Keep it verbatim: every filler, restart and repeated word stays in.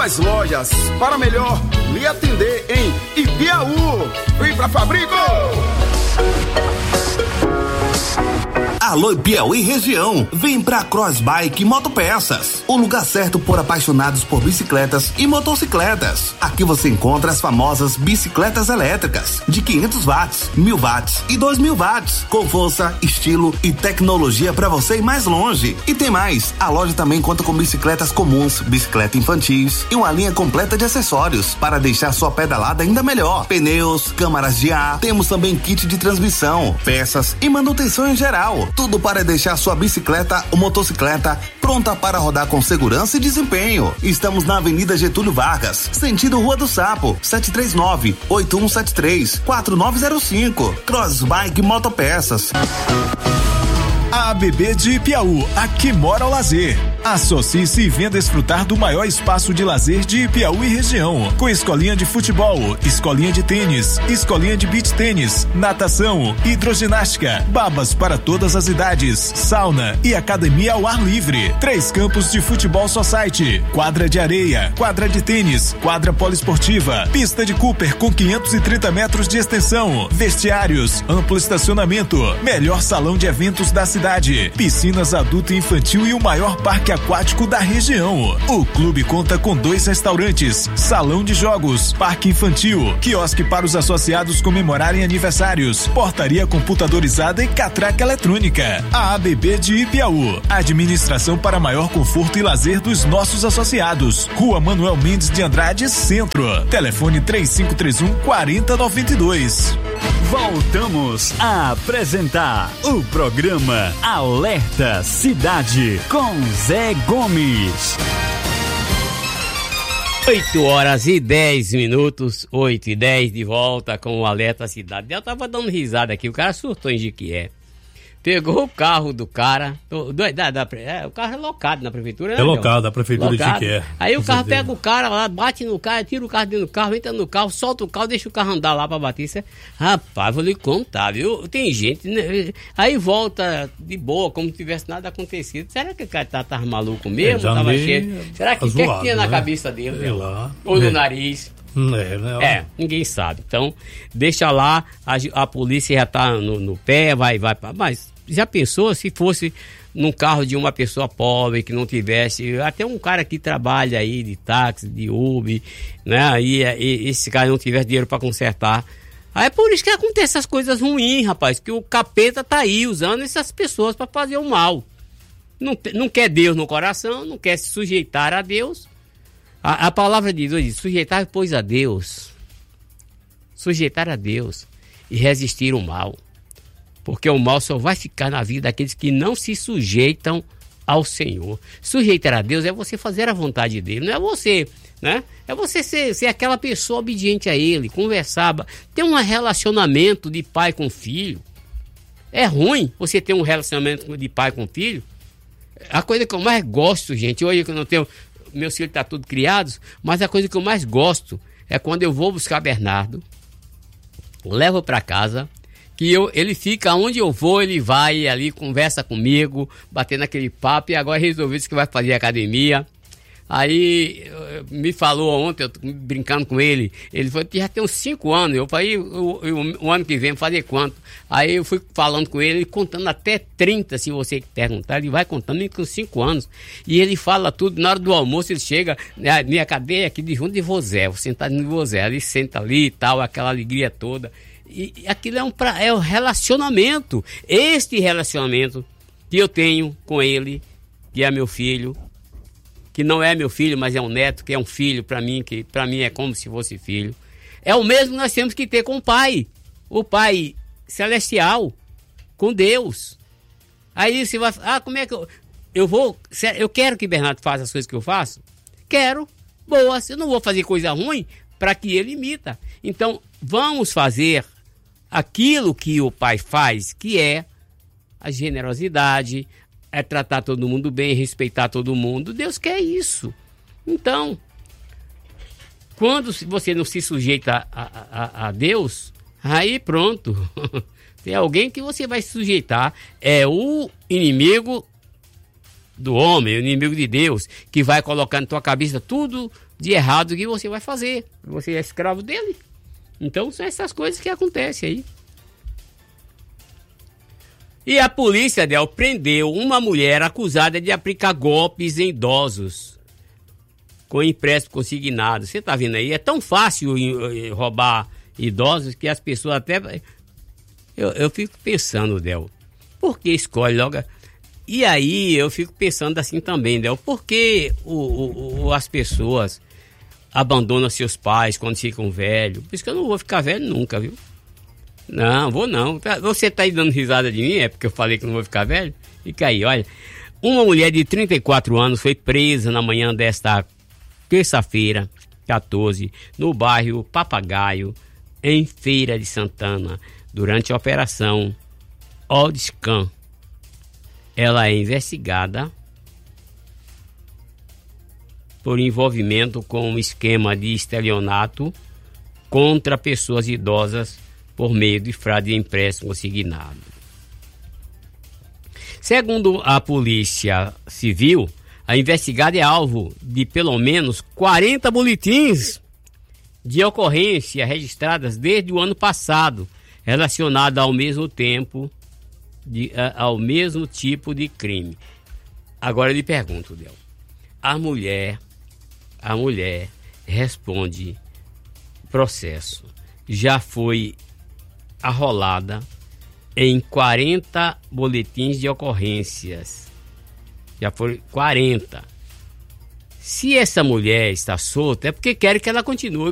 Duas lojas para melhor lhe atender em Ipiaú. Vem pra Fabrico! Alô Piauí região, vem pra Crossbike Motopeças, o lugar certo por apaixonados por bicicletas e motocicletas. Aqui você encontra as famosas bicicletas elétricas de quinhentos watts, mil watts e dois mil watts, com força, estilo e tecnologia para você ir mais longe. E tem mais, a loja também conta com bicicletas comuns, bicicleta infantis e uma linha completa de acessórios para deixar sua pedalada ainda melhor. Pneus, câmaras de ar, temos também kit de transmissão, peças e manutenção em geral. Tudo para deixar sua bicicleta ou motocicleta pronta para rodar com segurança e desempenho. Estamos na Avenida Getúlio Vargas, sentido Rua do Sapo, sete três nove, oito um sete três, quatro nove zero cinco. Crossbike Motopeças. A A B B de Ipiaú, aqui mora o lazer. Associe-se e venha desfrutar do maior espaço de lazer de Ipiaú e região, com escolinha de futebol, escolinha de tênis, escolinha de beach tênis, natação, hidroginástica, babas para todas as idades, sauna e academia ao ar livre. Três campos de futebol society, quadra de areia, quadra de tênis, quadra poliesportiva, pista de Cooper com quinhentos e trinta metros de extensão, vestiários, amplo estacionamento, melhor salão de eventos da cidade, piscinas adulto e infantil e o maior parque aquático da região. O clube conta com dois restaurantes, salão de jogos, parque infantil, quiosque para os associados comemorarem aniversários, portaria computadorizada e catraca eletrônica. A A B B de Ipiaú, administração para maior conforto e lazer dos nossos associados. Rua Manuel Mendes de Andrade, Centro. Telefone três cinco três um, quatro zero nove dois. Voltamos a apresentar o programa Alerta Cidade com Zé Gomes. oito horas e dez minutos, oito e dez, de volta com o Alerta Cidade. Eu tava dando risada aqui, o cara surtou em Jequié. Pegou o carro do cara, do, do, da, da, é, o carro é locado na prefeitura, né? É locado, da prefeitura locado. de Jequié. Aí o carro pega o cara lá, bate no carro, tira o carro dentro do carro, entra no carro, solta o carro, deixa o carro andar lá pra bater. Isso é... Rapaz, vou lhe contar, viu? Tem gente, né? Aí volta de boa, como se tivesse nada acontecido. Será que o cara tá, tava maluco mesmo? É, tava cheio? Será que o que, que tinha na né? cabeça dele? Sei lá. Ou no é. nariz? É, né? É, ninguém sabe. Então, deixa lá, a, a polícia já tá no, no pé, vai, vai, mas já pensou se fosse num carro de uma pessoa pobre, que não tivesse, até um cara que trabalha aí de táxi, de Uber, né, e, e esse cara não tivesse dinheiro para consertar. Aí é por isso que acontece essas coisas ruins, rapaz, que o capeta tá aí usando essas pessoas para fazer o mal. Não, não quer Deus no coração, não quer se sujeitar a Deus. A, a palavra de Deus diz: sujeitar, pois, a Deus. Sujeitar a Deus e resistir o mal. Porque o mal só vai ficar na vida daqueles que não se sujeitam ao Senhor. Sujeitar a Deus é você fazer a vontade dele, não é você, né? É você ser, ser aquela pessoa obediente a ele, conversar, ter um relacionamento de pai com filho. É ruim você ter um relacionamento de pai com filho? A coisa que eu mais gosto, gente, hoje que eu não tenho, meus filhos estão todos criados, mas a coisa que eu mais gosto é quando eu vou buscar Bernardo, levo para casa, que eu, ele fica onde eu vou, ele vai ali, conversa comigo, batendo aquele papo, e agora resolveu que vai fazer academia. Aí me falou ontem, eu tô brincando com ele, ele falou que já tem uns cinco anos, eu falei, o, o, o ano que vem fazer quanto? Aí eu fui falando com ele, contando até trinta, se você perguntar, ele vai contando com cinco anos, e ele fala tudo, na hora do almoço ele chega, na minha cadeia aqui de junto de Vozé, vou sentar no Vozé, ele senta ali e tal, aquela alegria toda. E aquilo é um, pra, é um relacionamento. Este relacionamento que eu tenho com ele, que é meu filho, que não é meu filho, mas é um neto, que é um filho para mim, que para mim é como se fosse filho, é o mesmo que nós temos que ter com o Pai, o Pai celestial, com Deus. Aí você vai, ah, como é que eu, eu vou, eu quero que Bernardo faça as coisas que eu faço? Quero, boa, eu não vou fazer coisa ruim para que ele imita. Então, vamos fazer aquilo que o Pai faz, que é a generosidade, é tratar todo mundo bem, respeitar todo mundo. Deus quer isso. Então, quando você não se sujeita a, a, a Deus, aí pronto. Tem alguém que você vai se sujeitar. É o inimigo do homem, o inimigo de Deus, que vai colocar na tua cabeça tudo de errado que você vai fazer. Você é escravo dele. Então são essas coisas que acontecem aí. E a polícia, Del, prendeu uma mulher acusada de aplicar golpes em idosos com empréstimo consignado. Você tá vendo aí? É tão fácil roubar idosos que as pessoas até... Eu, eu fico pensando, Del, por que escolhe logo... E aí eu fico pensando assim também, Del, por que o, o, o, as pessoas abandonam seus pais quando ficam velhos? Por isso que eu não vou ficar velho nunca, viu? Não, vou não. Você tá aí dando risada de mim? É porque eu falei que não vou ficar velho? Fica aí, olha. Uma mulher de trinta e quatro anos foi presa na manhã desta terça-feira, quatorze, no bairro Papagaio, em Feira de Santana, durante a operação Oldscan. Ela é investigada por envolvimento com um esquema de estelionato contra pessoas idosas por meio de fraude de empréstimo consignado. Segundo a Polícia Civil, a investigada é alvo de pelo menos quarenta boletins de ocorrência registradas desde o ano passado, relacionados ao mesmo tempo, de, ao mesmo tipo de crime. Agora eu lhe pergunto, Del, a mulher, a mulher responde processo, já foi arrolada em quarenta boletins de ocorrências. Já foram quarenta. Se essa mulher está solta, é porque quer que ela continue